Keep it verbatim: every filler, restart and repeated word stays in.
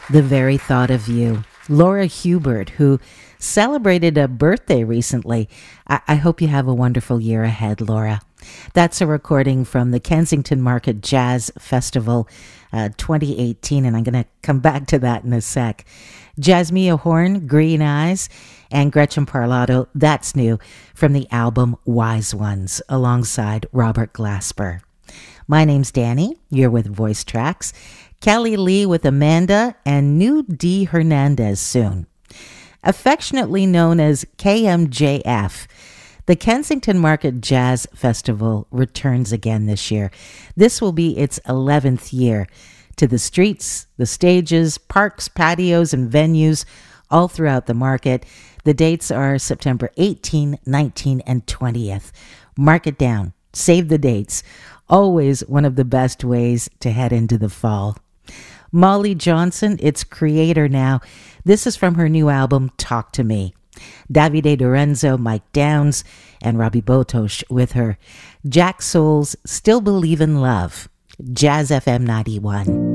The very thought of you. Laura Hubert, who celebrated a birthday recently. I, I hope you have a wonderful year ahead, Laura. That's a recording from the Kensington Market Jazz Festival uh, twenty eighteen, and I'm going to come back to that in a sec. Jasmia Horn, Green Eyes, and Gretchen Parlato, that's new, from the album Wise Ones, alongside Robert Glasper. My name's Danny, you're with Voice Tracks. Kelly Lee with Amanda, and new D. Hernandez soon. Affectionately known as K M J F, the Kensington Market Jazz Festival returns again this year. This will be its eleventh year. To the streets, the stages, parks, patios, and venues all throughout the market. The dates are September eighteenth, nineteenth, and twentieth. Mark it down. Save the dates. Always one of the best ways to head into the fall. Molly Johnson, its creator now. This is from her new album, Talk to Me. Davide Dorenzo, Mike Downs, and Robbie Botosh with her. Jack Souls, Still Believe in Love. Jazz F M ninety-one.